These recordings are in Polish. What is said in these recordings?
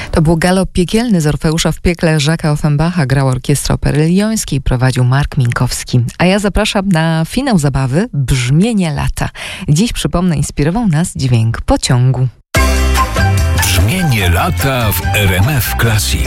To był galop piekielny z Orfeusza w piekle Jacques'a Offenbacha, grał Orkiestra Opery Lyońskiej, prowadził Mark Minkowski. A ja zapraszam na finał zabawy Brzmienie lata. Dziś, przypomnę, inspirował nas dźwięk pociągu. Brzmienie lata w RMF Classic.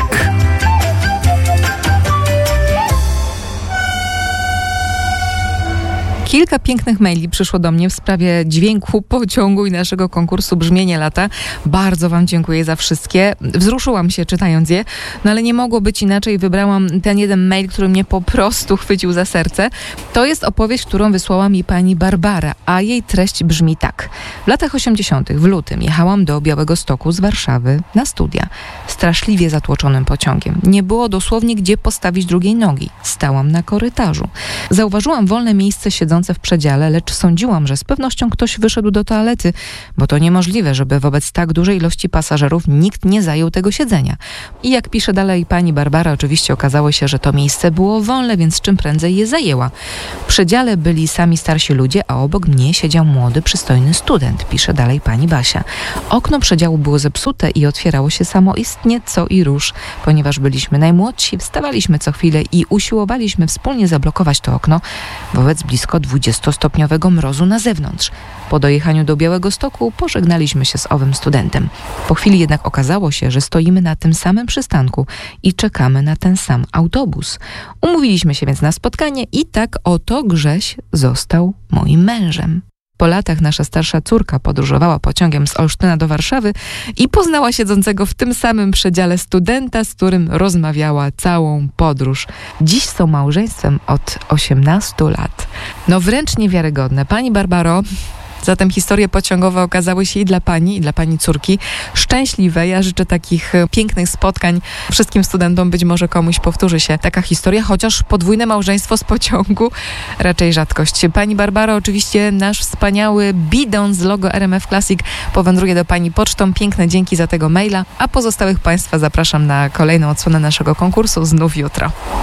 Kilka pięknych maili przyszło do mnie w sprawie dźwięku pociągu i naszego konkursu Brzmienie lata. Bardzo Wam dziękuję za wszystkie. Wzruszyłam się czytając je, no ale nie mogło być inaczej. Wybrałam ten jeden mail, który mnie po prostu chwycił za serce. To jest opowieść, którą wysłała mi pani Barbara, a jej treść brzmi tak. W latach 80. w lutym jechałam do Białegostoku z Warszawy na studia. Straszliwie zatłoczonym pociągiem. Nie było dosłownie gdzie postawić drugiej nogi. Stałam na korytarzu. Zauważyłam wolne miejsce siedzące w przedziale, lecz sądziłam, że z pewnością ktoś wyszedł do toalety, bo to niemożliwe, żeby wobec tak dużej ilości pasażerów nikt nie zajął tego siedzenia. I jak pisze dalej pani Barbara, oczywiście okazało się, że to miejsce było wolne, więc czym prędzej je zajęła. W przedziale byli sami starsi ludzie, a obok mnie siedział młody, przystojny student, pisze dalej pani Basia. Okno przedziału było zepsute i otwierało się samoistnie co i róż. Ponieważ byliśmy najmłodsi, wstawaliśmy co chwilę i usiłowaliśmy wspólnie zablokować to okno wobec blisko 20-stopniowego mrozu na zewnątrz. Po dojechaniu do Białegostoku pożegnaliśmy się z owym studentem. Po chwili jednak okazało się, że stoimy na tym samym przystanku i czekamy na ten sam autobus. Umówiliśmy się więc na spotkanie i tak oto Grześ został moim mężem. Po latach nasza starsza córka podróżowała pociągiem z Olsztyna do Warszawy i poznała siedzącego w tym samym przedziale studenta, z którym rozmawiała całą podróż. Dziś są małżeństwem od 18 lat. No wręcz niewiarygodne. Pani Barbaro, zatem historie pociągowe okazały się i dla pani córki szczęśliwe. Ja życzę takich pięknych spotkań wszystkim studentom. Być może komuś powtórzy się taka historia, chociaż podwójne małżeństwo z pociągu raczej rzadkość. Pani Barbaro, oczywiście nasz wspaniały bidon z logo RMF Classic powędruje do pani pocztą. Piękne dzięki za tego maila, a pozostałych państwa zapraszam na kolejną odsłonę naszego konkursu znów jutro.